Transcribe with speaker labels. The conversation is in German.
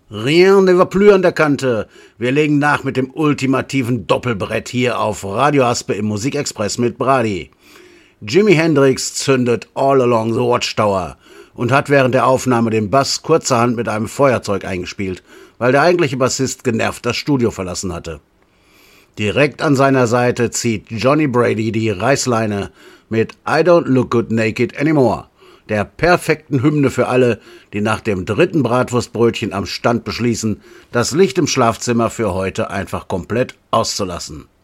Speaker 1: Rien ne va plus an der Kante. Wir legen nach mit dem ultimativen Doppelbrett hier auf Radio Aspe im Musikexpress mit Brady. Jimi Hendrix zündet All Along the Watchtower und hat während der Aufnahme den Bass kurzerhand mit einem Feuerzeug eingespielt, weil der eigentliche Bassist genervt das Studio verlassen hatte. Direkt an seiner Seite zieht Johnny Brady die Reißleine mit I Don't Look Good Naked Anymore, der perfekten Hymne für alle, die nach dem 3. Bratwurstbrötchen am Stand beschließen, das Licht im Schlafzimmer für heute einfach komplett auszulassen.